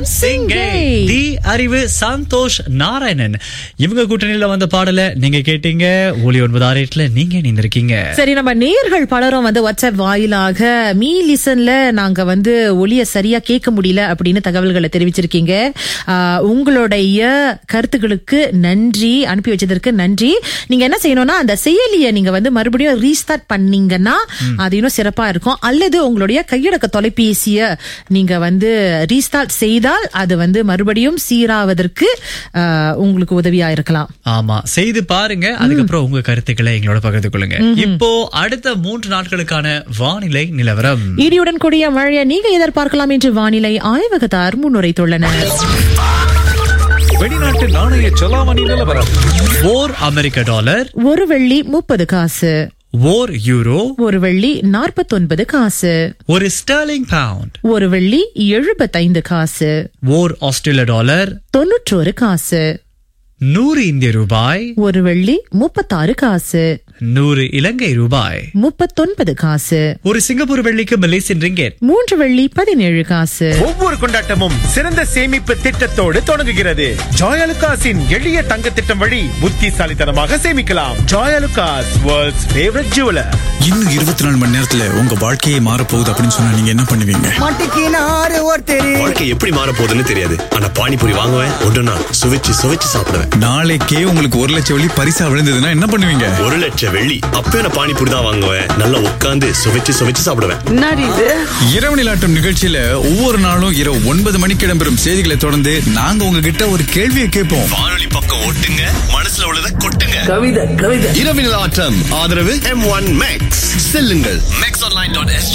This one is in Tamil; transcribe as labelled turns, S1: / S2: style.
S1: சிங்கை தி அறிவு சந்தோஷ் நாராயணன் இவங்க கூட்டணியில வந்த பாடல நீங்க கேட்டீங்க. ஒலி 968 நீங்க இணைந்திருக்கீங்க.
S2: சரி, நம்ம நேயர்கள் பலரும் வாட்ஸ்அப் வாயிலாக மீ லிசன்ல நாங்க ஒலிய சரியா கேட்க முடியல அப்படின்னு தகவல்களை தெரிவிச்சிருக்கீங்க. உங்களுடைய கருத்துக்களுக்கு நன்றி, அனுப்பி வச்சதற்கு நன்றி. நீங்க என்ன செய்யணும்னா அந்த செயலியை நீங்க மறுபடியும் ரீஸ்டார்ட் பண்ணீங்கன்னா அது இன்னும் சிறப்பா இருக்கும். அல்லது உங்களுடைய கையடக்க தொலைபேசிய நீங்க ரீஸ்டார்ட் செய்தால் அது மறுபடியும் சீராவதற்கு உங்களுக்கு உதவியா இருக்கலாம்.
S1: ஆமா, செய்து பாருங்க. அதுக்கப்புறம் உங்க கருத்துக்களை எங்களோட பகிர்ந்து கொள்ளுங்க. இப்போ அடுத்த 3 நாட்களுக்கான வானிலை நிலவரம்.
S2: இடியுடன் கூடிய மழையை நீங்க எதிர்பார்க்கலாம் என்று வானிலை ஆய்வகத்தார் முன்னுரைத்துள்ளனர்.
S3: வெளிநாட்டு நாணய செலாவணி நிலவரம்.
S1: ஓர் அமெரிக்க டாலர்
S2: ஒரு வெள்ளி 30 காசு,
S1: ஓர் யூரோ
S2: ஒரு வெள்ளி 49 காசு,
S1: ஒரு ஸ்டெர்லிங் பவுண்ட்
S2: ஒரு வெள்ளி 75 காசு,
S1: ஓர் ஆஸ்திரேலிய டாலர்
S2: 91 காசு,
S1: 100 இந்திய ரூபாய்,
S2: ஒரு வெள்ளி 36 காசு,
S1: 100 இலங்கை ரூபாய்,
S2: 39 காசு,
S1: ஒரு சிங்கப்பூர் வெள்ளிக்கு மலேசியன் ரிங்கெட்
S2: 3 வெள்ளி 17 காசு.
S4: ஒவ்வொரு கொண்டாட்டமும் சிறந்த சேமிப்பு திட்டத்தோடு தொடங்குகிறது. ஜாயலுகாஸின் எளிய தங்க திட்டம் வழி புத்திசாலித்தனமாக சேமிக்கலாம். Joyalukkas, world's favourite jeweller.
S5: இன்னும் 24 மணி நேரத்துல உங்க வாழ்க்கையே மாறப்போகுது அப்படின்னு சொன்னா நீங்க என்ன பண்ணுவீங்க?
S6: வாழ்க்கை எப்படி மாற போகுதுன்னு தெரியாது. ஆனா பானிபூரி வாங்குவேன், ஒன்றுனா சுவைச்சு சுவைச்சு சாப்பிடுவேன்.
S5: நாளைக்கே உங்களுக்கு 1 லட்சம் வெள்ளி பரிசா விழுந்ததுன்னா என்ன பண்ணுவீங்க?
S6: 1 லட்சம் வெள்ளி அப்ப நான் பானிபூரி தான் வாங்குவேன். நல்லா உட்கார்ந்து சுவைச்சு சுவைச்சு சாப்பிடுவேன்.
S5: இரவு நிலாட்டம் நிகழ்ச்சியில ஒவ்வொரு நாளும் இரவு 9 மணிக்கு இடம்பெறும் செய்திகளை தொடர்ந்து நாங்க உங்ககிட்ட ஒரு கேள்வியை கேட்போம்.
S6: வானொலி பக்கம் ஓட்டுங்க, மனசுல உள்ளதை கொட்டுங்க. கவிதை இரவு நிலாட்டம் ஆதரவு M1 Max. செல்லுங்கள் maxonline.sg.